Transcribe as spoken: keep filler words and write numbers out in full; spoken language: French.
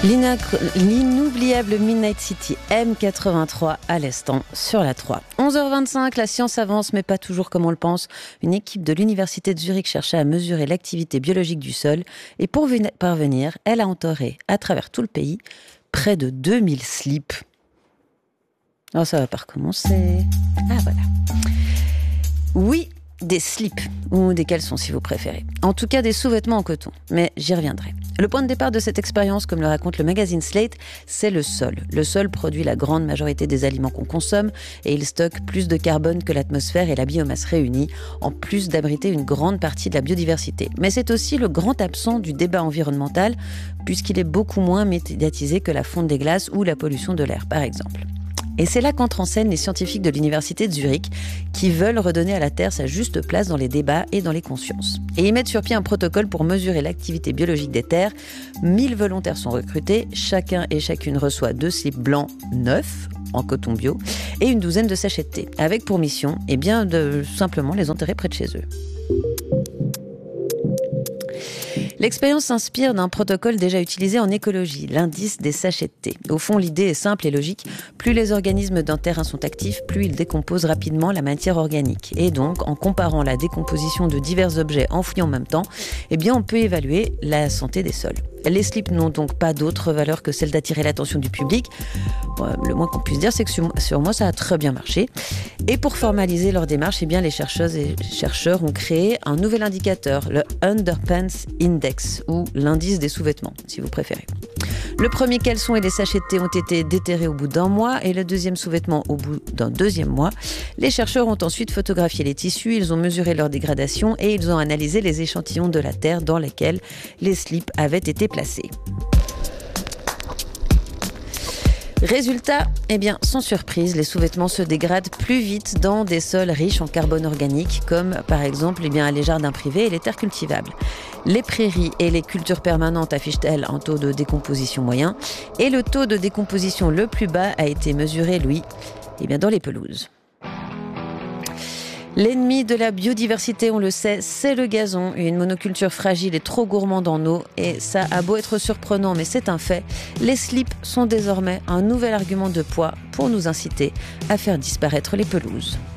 L'inoubliable Midnight City M quatre-vingt-trois à l'instant sur la trois. onze heures vingt-cinq, la science avance mais pas toujours comme on le pense. Une équipe de l'université de Zurich cherchait à mesurer l'activité biologique du sol et pour parvenir, elle a enterré à travers tout le pays près de deux mille slips. Oh, ça va pas recommencer. Ah voilà. Oui, des slips, ou des caleçons si vous préférez. En tout cas, des sous-vêtements en coton. Mais j'y reviendrai. Le point de départ de cette expérience, comme le raconte le magazine Slate, c'est le sol. Le sol produit la grande majorité des aliments qu'on consomme et il stocke plus de carbone que l'atmosphère et la biomasse réunis, en plus d'abriter une grande partie de la biodiversité. Mais c'est aussi le grand absent du débat environnemental, puisqu'il est beaucoup moins médiatisé que la fonte des glaces ou la pollution de l'air, par exemple. Et c'est là qu'entrent en scène les scientifiques de l'université de Zurich qui veulent redonner à la Terre sa juste place dans les débats et dans les consciences. Et ils mettent sur pied un protocole pour mesurer l'activité biologique des terres. mille volontaires sont recrutés, chacun et chacune reçoit deux slips blancs neufs en coton bio et une douzaine de sachets de thé, avec pour mission eh bien, de simplement les enterrer près de chez eux. L'expérience s'inspire d'un protocole déjà utilisé en écologie, l'indice des sachets de thé. Au fond, l'idée est simple et logique. Plus les organismes d'un terrain sont actifs, plus ils décomposent rapidement la matière organique. Et donc, en comparant la décomposition de divers objets enfouis en même temps, eh bien, on peut évaluer la santé des sols. Les slips n'ont donc pas d'autre valeur que celle d'attirer l'attention du public. Bon, le moins qu'on puisse dire, c'est que sur, sur moi, ça a très bien marché. Et pour formaliser leur démarche, eh bien, les chercheuses et chercheurs ont créé un nouvel indicateur, le Underpants Index, ou l'indice des sous-vêtements, si vous préférez. Le premier caleçon et les sachets de thé ont été déterrés au bout d'un mois et le deuxième sous-vêtement au bout d'un deuxième mois. Les chercheurs ont ensuite photographié les tissus, ils ont mesuré leur dégradation et ils ont analysé les échantillons de la terre dans lesquels les slips avaient été placés. Résultat, eh bien, sans surprise, les sous-vêtements se dégradent plus vite dans des sols riches en carbone organique, comme par exemple eh bien, les jardins privés et les terres cultivables. Les prairies et les cultures permanentes affichent, elles, un taux de décomposition moyen, et le taux de décomposition le plus bas a été mesuré, lui, eh bien, dans les pelouses. L'ennemi de la biodiversité, on le sait, c'est le gazon. Une monoculture fragile et trop gourmande en eau. Et ça a beau être surprenant, mais c'est un fait. Les slips sont désormais un nouvel argument de poids pour nous inciter à faire disparaître les pelouses.